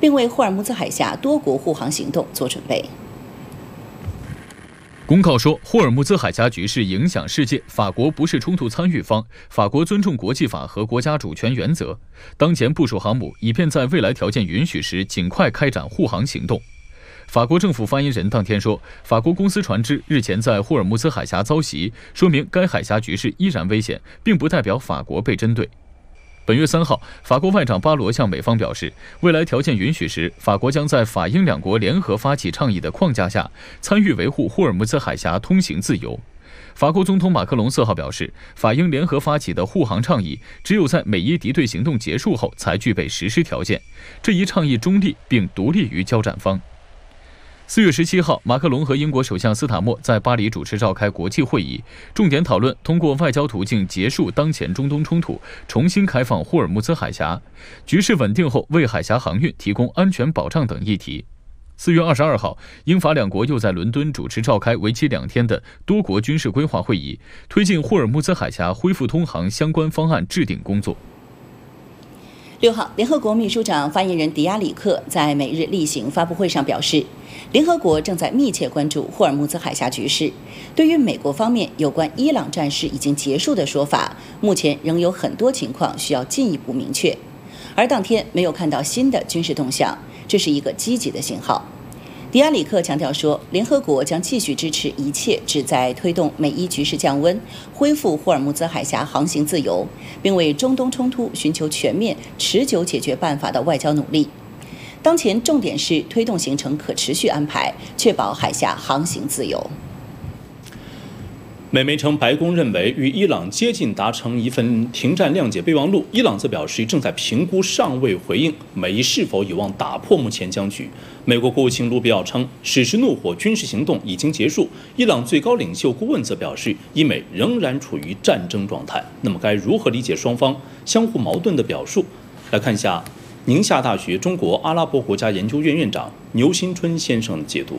并为霍尔木兹海峡多国护航行动做准备。 公告说，霍尔木兹海峡局势影响世界，法国不是冲突参与方，法国尊重国际法和国家主权原则。当前部署航母，以便在未来条件允许时尽快开展护航行动。法国政府发言人当天说，法国公司船只日前在霍尔木兹海峡遭袭，说明该海峡局势依然危险，并不代表法国被针对。本月3号，法国外长巴罗向美方表示，未来条件允许时，法国将在法英两国联合发起倡议的框架下，参与维护霍尔木兹海峡通行自由。法国总统马克龙4号表示，法英联合发起的护航倡议，只有在美伊敌对行动结束后才具备实施条件。这一倡议中立并独立于交战方。4月17号，马克龙和英国首相斯塔默在巴黎主持召开国际会议，重点讨论通过外交途径结束当前中东冲突，重新开放霍尔木兹海峡，局势稳定后为海峡航运提供安全保障等议题。4月22号，英法两国又在伦敦主持召开为期2天的多国军事规划会议，推进霍尔木兹海峡恢复通航相关方案制定工作。 6号，联合国秘书长发言人迪亚里克在每日例行发布会上表示，联合国正在密切关注霍尔木兹海峡局势。对于美国方面有关伊朗战事已经结束的说法，目前仍有很多情况需要进一步明确。而当天没有看到新的军事动向，这是一个积极的信号。迪亚里克强调说，联合国将继续支持一切旨在推动美伊局势降温、恢复霍尔木兹海峡航行自由，并为中东冲突寻求全面、持久解决办法的外交努力。当前重点是推动形成可持续安排，确保海峡航行自由。 美媒称，白宫认为与伊朗接近达成一份停战谅解备忘录，伊朗则表示正在评估，尚未回应美伊是否有望打破目前僵局。美国国务卿卢比奥称，史实怒火军事行动已经结束。伊朗最高领袖顾问则表示，伊美仍然处于战争状态。那么，该如何理解双方相互矛盾的表述？来看一下宁夏大学中国阿拉伯国家研究院院长牛新春先生的解读。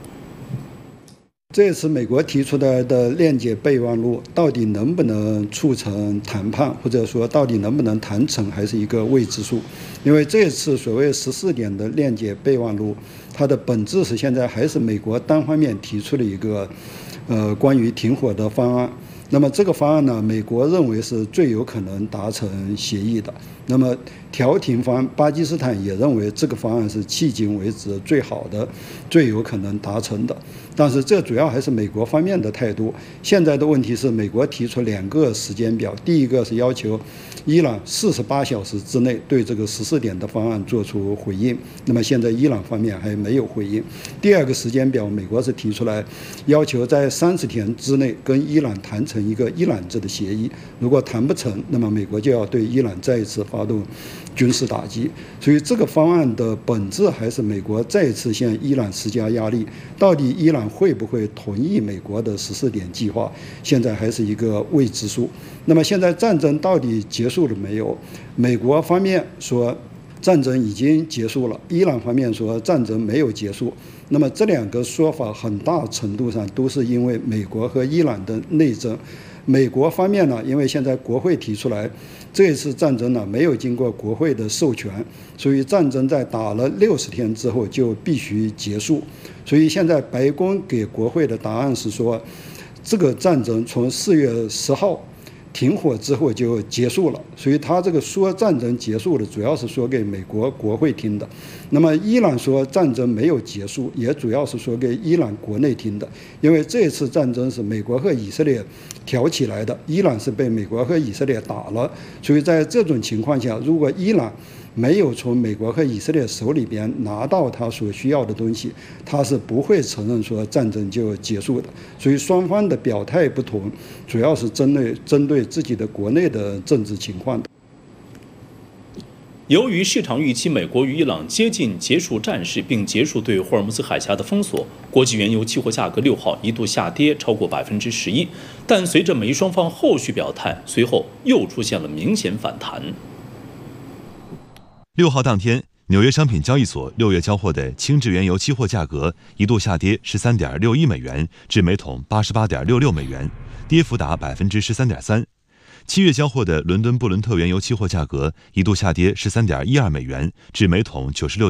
这次美国提出的谅解备忘录到底能不能促成谈判，或者说到底能不能谈成，还是一个未知数。因为这次所谓14点的谅解备忘录，它的本质是现在还是美国单方面提出了一个关于停火的方案。那么这个方案呢，美国认为是最有可能达成协议的。那么调停方巴基斯坦也认为这个方案是迄今为止最好的、最有可能达成的。但是这主要还是美国方面的态度。现在的问题是，美国提出2个时间表，第一个是要求伊朗48小时之内对这个14点的方案做出回应，那么现在伊朗方面还没有回应。第2个时间表，美国是提出来要求在30天之内跟伊朗谈成一个伊朗制的协议，如果谈不成，那么美国就要对伊朗再一次发动军事打击。所以这个方案的本质还是美国再一次向伊朗施加压力。到底伊朗会不会同意美国的14点计划，现在还是一个未知数。那么现在战争到底结束了没有？美国方面说战争已经结束了，伊朗方面说战争没有结束。那么这2个说法很大程度上都是因为美国和伊朗的内争。美国方面呢，因为现在国会提出来，这一次战争呢没有经过国会的授权，所以战争在打了60天之后就必须结束。所以现在白宫给国会的答案是说，这个战争从4月10号停火之后就结束了。所以他这个说战争结束了，主要是说给美国国会听的。那么伊朗说战争没有结束，也主要是说给伊朗国内听的。因为这次战争是美国和以色列挑起来的，伊朗是被美国和以色列打了。所以在这种情况下，如果伊朗没有从美国和以色列手里边拿到他所需要的东西，他是不会承认说战争就结束的。所以双方的表态不同，主要是针对自己的国内的政治情况的。 由于市场预期美国与伊朗接近结束战事，并结束对霍尔木兹海峡的封锁，国际原油期货价格6号一度下跌超过11%，但随着美伊双方后续表态，随后又出现了明显反弹。 6号当天，纽约商品交易所6月交货的轻质原油期货价格一度下跌13.61美元至每桶88.66美元，跌幅达13.3%。7月交货的伦敦布伦特原油期货价格一度下跌13.12美元至每桶96